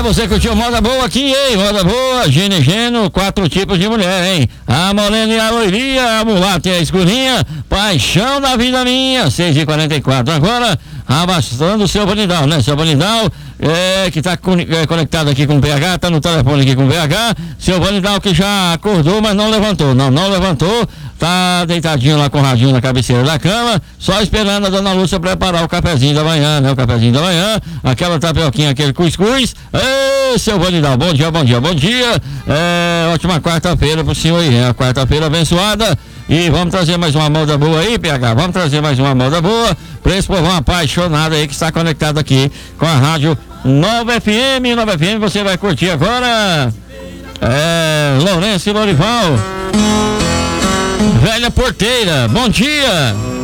você curtiu moda boa aqui, hein? Moda boa, Gênero, 4 tipos de mulher, hein? A morena e a loirinha, a mulata e a escurinha, paixão da vida minha, 6h44. Agora, abastando o seu Bonidal, né? Seu Bonidal, que tá conectado aqui com o PH, tá no telefone aqui com o PH. Seu Bonidal que já acordou, mas não levantou, não levantou. Tá deitadinho lá com o radinho na cabeceira da cama, só esperando a dona Lúcia preparar o cafezinho da manhã, né? O cafezinho da manhã, aquela tapioquinha, aquele cuscuz. Ei, seu Bonidal, bom dia. Ótima quarta-feira pro senhor aí, né? Quarta-feira abençoada. E vamos trazer mais uma moda boa aí, PH. Vamos trazer mais uma moda boa pra esse povão apaixonado aí que está conectado aqui com a rádio Nova FM. Nova FM, você vai curtir agora. Lourenço e Lorival. Velha Porteira, bom dia.